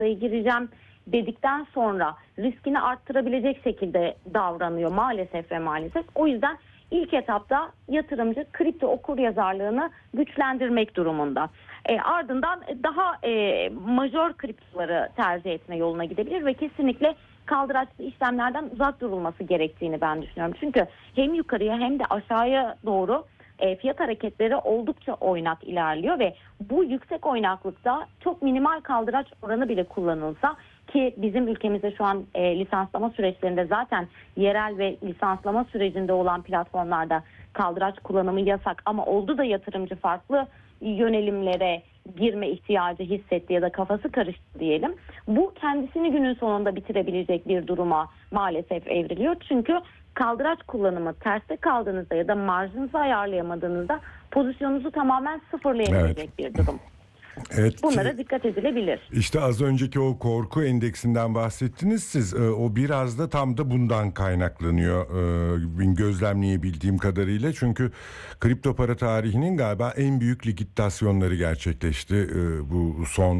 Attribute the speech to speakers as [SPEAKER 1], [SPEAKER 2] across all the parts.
[SPEAKER 1] gireceğim dedikten sonra riskini arttırabilecek şekilde davranıyor maalesef ve maalesef. O yüzden ilk etapta yatırımcı kripto okuryazarlığını güçlendirmek durumunda. Ardından daha majör kriptoları tercih etme yoluna gidebilir ve kesinlikle kaldıraçlı işlemlerden uzak durulması gerektiğini ben düşünüyorum. Çünkü hem yukarıya hem de aşağıya doğru fiyat hareketleri oldukça oynak ilerliyor ve bu yüksek oynaklıkta çok minimal kaldıraç oranı bile kullanılsa, ki bizim ülkemizde şu an lisanslama süreçlerinde zaten yerel ve lisanslama sürecinde olan platformlarda kaldıraç kullanımı yasak, ama oldu da yatırımcı farklı yönelimlere girme ihtiyacı hissetti ya da kafası karıştı diyelim. Bu kendisini günün sonunda bitirebilecek bir duruma maalesef evriliyor. Çünkü kaldıraç kullanımı terste kaldığınızda ya da marjınızı ayarlayamadığınızda pozisyonunuzu tamamen sıfırlayabilecek bir durum.
[SPEAKER 2] Evet,
[SPEAKER 1] bunlara dikkat edilebilir.
[SPEAKER 2] İşte az önceki o korku endeksinden bahsettiniz siz. O biraz da tam da bundan kaynaklanıyor. Gözlemleyebildiğim kadarıyla. Çünkü kripto para tarihinin galiba en büyük likitasyonları gerçekleşti bu son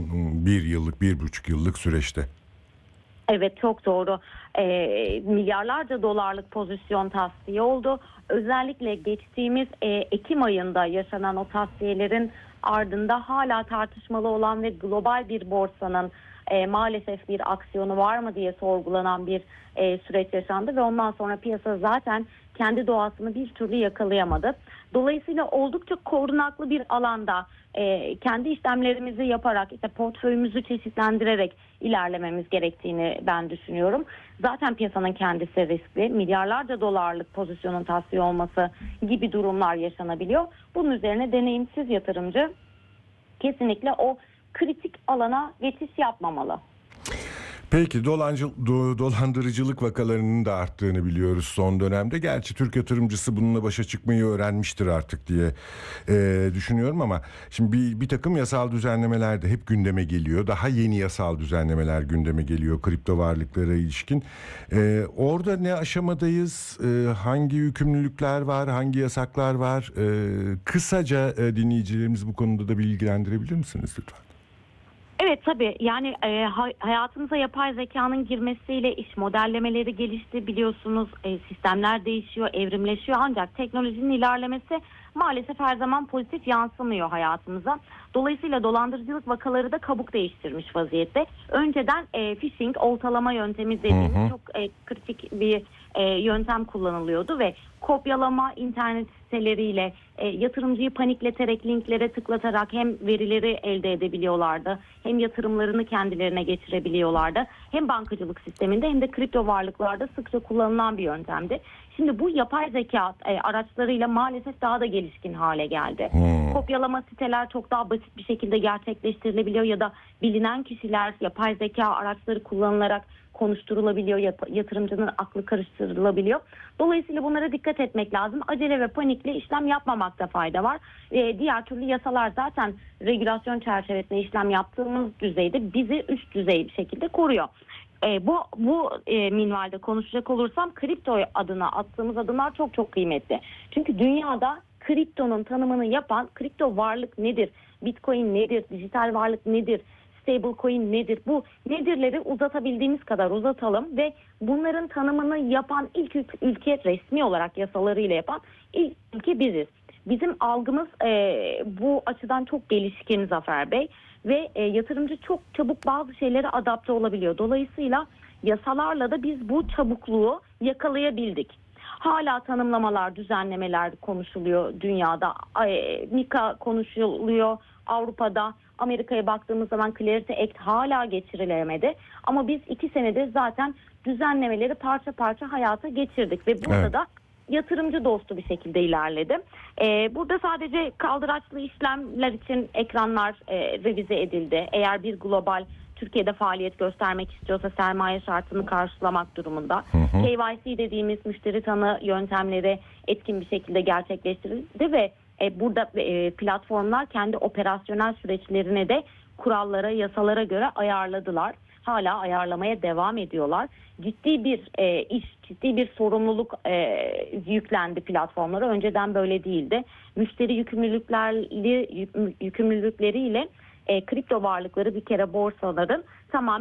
[SPEAKER 2] 1,5 yıllık süreçte.
[SPEAKER 1] Evet, çok doğru. Milyarlarca dolarlık pozisyon tasfiye oldu. Özellikle geçtiğimiz Ekim ayında yaşanan o tasfiyelerin ardında hala tartışmalı olan ve global bir borsanın maalesef bir aksiyonu var mı diye sorgulanan bir süreç yaşandı ve ondan sonra piyasa zaten kendi doğasını bir türlü yakalayamadı. Dolayısıyla oldukça korunaklı bir alanda kendi işlemlerimizi yaparak, işte portföyümüzü çeşitlendirerek ilerlememiz gerektiğini ben düşünüyorum. Zaten piyasanın kendisi riskli. Milyarlarca dolarlık pozisyonun tasfiye olması gibi durumlar yaşanabiliyor. Bunun üzerine deneyimsiz yatırımcı kesinlikle o kritik alana geçiş yapmamalı.
[SPEAKER 2] Peki dolandırıcılık vakalarının da arttığını biliyoruz son dönemde. Gerçi Türk yatırımcısı bununla başa çıkmayı öğrenmiştir artık diye düşünüyorum ama şimdi bir takım yasal düzenlemeler de hep gündeme geliyor. Daha yeni yasal düzenlemeler gündeme geliyor kripto varlıklara ilişkin. Orada ne aşamadayız? Hangi yükümlülükler var? Hangi yasaklar var? Kısaca dinleyicilerimiz bu konuda da bilgilendirebilir misiniz lütfen?
[SPEAKER 1] Evet, tabii. Yani hayatımıza yapay zekanın girmesiyle iş modellemeleri gelişti, biliyorsunuz. Sistemler değişiyor, evrimleşiyor, ancak teknolojinin ilerlemesi maalesef her zaman pozitif yansımıyor hayatımıza. Dolayısıyla dolandırıcılık vakaları da kabuk değiştirmiş vaziyette. Önceden phishing, oltalama yöntemi dediğimiz çok kritik bir yöntem kullanılıyordu ve kopyalama internet siteleriyle yatırımcıyı panikleterek, linklere tıklatarak hem verileri elde edebiliyorlardı, hem yatırımlarını kendilerine geçirebiliyorlardı. Hem bankacılık sisteminde hem de kripto varlıklarda sıkça kullanılan bir yöntemdi. Şimdi bu yapay zeka araçlarıyla maalesef daha da gelişkin hale geldi. Kopyalama siteler çok daha basit bir şekilde gerçekleştirilebiliyor ya da bilinen kişiler yapay zeka araçları kullanılarak konuşturulabiliyor, yatırımcının aklı karıştırılabiliyor. Dolayısıyla bunlara dikkat etmek lazım. Acele ve panikle işlem yapmamakta fayda var. Diğer türlü yasalar zaten regülasyon çerçevesinde işlem yaptığımız düzeyde bizi üst düzey bir şekilde koruyor. Bu minvalde konuşacak olursam kripto adına attığımız adımlar çok çok kıymetli. Çünkü dünyada kriptonun tanımını yapan, kripto varlık nedir, bitcoin nedir, dijital varlık nedir, stablecoin nedir, bu nedirleri uzatabildiğimiz kadar uzatalım ve bunların tanımını yapan ilk ülke, resmi olarak yasalarıyla yapan ilk ülke biziz. Bizim algımız bu açıdan çok gelişkin Zafer Bey ve yatırımcı çok çabuk bazı şeylere adapte olabiliyor. Dolayısıyla yasalarla da biz bu çabukluğu yakalayabildik. Hala tanımlamalar, düzenlemeler konuşuluyor dünyada. MiCA konuşuluyor Avrupa'da. Amerika'ya baktığımız zaman Clarity Act hala geçirilemedi. Ama biz 2 senedir zaten düzenlemeleri parça parça hayata geçirdik ve burada da yatırımcı dostu bir şekilde ilerledi. Burada sadece kaldıraçlı işlemler için ekranlar revize edildi. Eğer bir global Türkiye'de faaliyet göstermek istiyorsa sermaye şartını karşılamak durumunda. KYC dediğimiz müşteri tanı yöntemleri etkin bir şekilde gerçekleştirildi ve burada platformlar kendi operasyonel süreçlerine de kurallara, yasalara göre ayarladılar. Hala ayarlamaya devam ediyorlar. Ciddi bir ciddi bir sorumluluk yüklendi platformlara. Önceden böyle değildi. Müşteri yükümlülükleriyle kripto varlıkları bir kere borsaların tamam